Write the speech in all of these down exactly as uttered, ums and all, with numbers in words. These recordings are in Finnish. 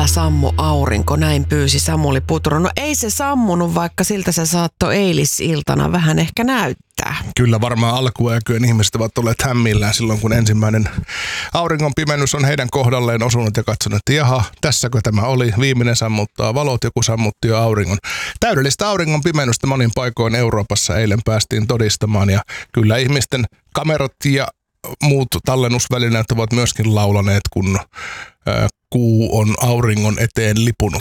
sammu aurinko, näin pyysi Samuli Putro. No ei se sammunut, vaikka siltä se saattoi eilisiltana vähän ehkä näyttää. Kyllä varmaan alkuaikojen ihmiset ovat olleet hämmillään silloin, kun ensimmäinen auringon pimennys on heidän kohdalleen osunut ja katsonut, että jaha, tässäkö tämä oli, viimeinen sammuttaa valot, joku sammutti jo auringon. Täydellistä auringon pimennystä monin paikoin Euroopassa eilen päästiin todistamaan ja kyllä ihmisten kamerat ja muut tallennusvälineet ovat myöskin laulaneet, kun ää, kuu on auringon eteen lipunut.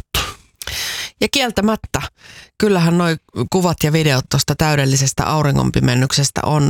Ja kieltämättä, kyllähän nuo kuvat ja videot tuosta täydellisestä auringonpimennyksestä on,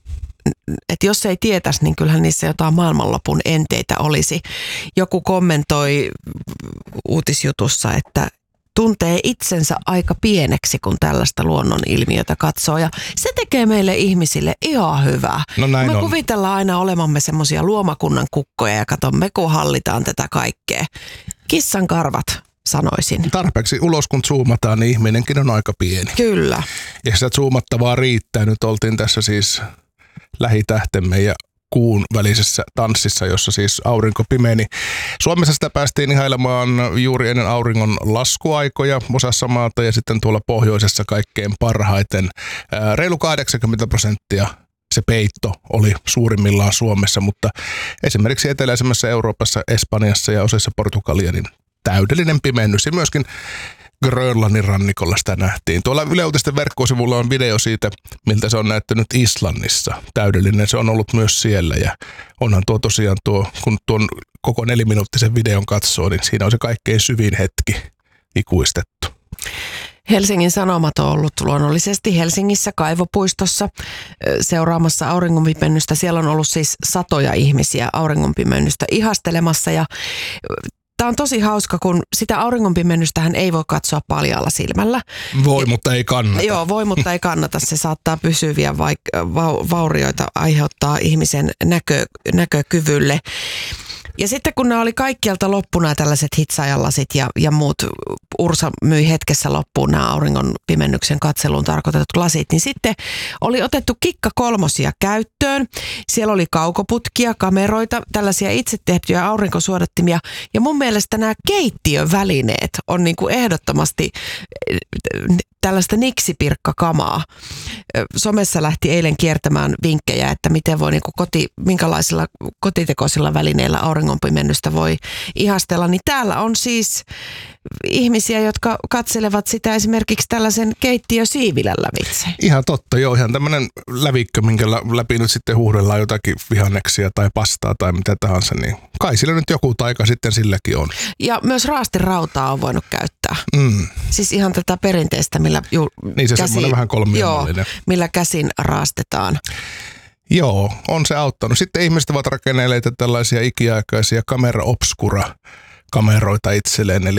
että jos ei tietäisi, niin kyllähän niissä jotain maailmanlopun enteitä olisi. Joku kommentoi uutisjutussa, että tuntee itsensä aika pieneksi, kun tällaista luonnonilmiötä katsoo. Ja se tekee meille ihmisille ihan hyvää. No näin Me on. kuvitellaan aina olemamme semmoisia luomakunnan kukkoja ja kato, me kun hallitaan tätä kaikkea. Kissan karvat, sanoisin. Tarpeeksi ulos kun zoomataan, niin ihminenkin on aika pieni. Kyllä. Ja sitä zoomattavaa riittää. Nyt oltiin tässä siis lähitähtemme ja kuun välisessä tanssissa, jossa siis aurinko pimeni. Suomessa sitä päästiin ihailemaan juuri ennen auringon laskuaikoja osassa maata ja sitten tuolla pohjoisessa kaikkein parhaiten. Ää, reilu kahdeksankymmentä prosenttia se peitto oli suurimmillaan Suomessa, mutta esimerkiksi eteläisemmässä Euroopassa, Espanjassa ja osassa Portugalia niin täydellinen pimennys ja myöskin Grönlannin rannikolla sitä nähtiin. Tuolla Yle Uutisten verkkosivulla on video siitä, miltä se on näyttänyt Islannissa. Täydellinen se on ollut myös siellä ja onhan tuo tosiaan tuo, kun tuon koko neliminuuttisen videon katsoo, niin siinä on se kaikkein syvin hetki ikuistettu. Helsingin Sanomat on ollut luonnollisesti Helsingissä Kaivopuistossa seuraamassa auringonpimennystä. Siellä on ollut siis satoja ihmisiä auringonpimennystä ihastelemassa ja tämä on tosi hauska, kun sitä auringonpimennystähän ei voi katsoa paljaalla silmällä. Voi, mutta ei kannata. Joo, voi, mutta ei kannata. Se saattaa pysyviä vaik- va- vaurioita aiheuttaa ihmisen näkö- näkökyvylle. Ja sitten kun nämä oli kaikkialta loppu nämä tällaiset hitsaajanlasit ja, ja muut, Ursa myi hetkessä loppuun nämä auringon pimennyksen katseluun tarkoitetut lasit, niin sitten oli otettu kikka kolmosia käyttöön. Siellä oli kaukoputkia, kameroita, tällaisia itse tehtyjä aurinkosuodattimia ja mun mielestä nämä keittiövälineet on niin kuin ehdottomasti tällaista niksipirkkakamaa. Somessa lähti eilen kiertämään vinkkejä, että miten voi niin kuin koti, minkälaisilla kotitekoisilla välineillä auringonpimennystä voi ihastella. Niin täällä on siis ihmisiä, jotka katselevat sitä esimerkiksi tällaisen keittiösiivillä lävitse. Ihan totta, joo. Ihan tämmöinen lävikkö, minkä läpi nyt sitten huuhdellaan jotakin vihanneksia tai pastaa tai mitä tahansa, niin kai sillä nyt joku taika sitten silläkin on. Ja myös raastirautaa on voinut käyttää. Mm. Siis ihan tätä perinteistä, millä ju, niin se käsi, semmoinen vähän kolmiollinen. Joo, millä käsin raastetaan. Joo, on se auttanut. Sitten ihmiset ovat rakennelleet tällaisia ikiaikaisia kamera obscura kameroita itselleen, eli